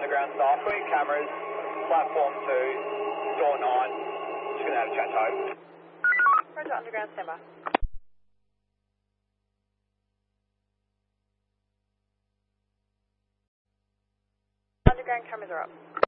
underground staff. Put your cameras, platform 2, door 9. Just going to have a chat home. Roger, underground, stand by. Underground cameras are up.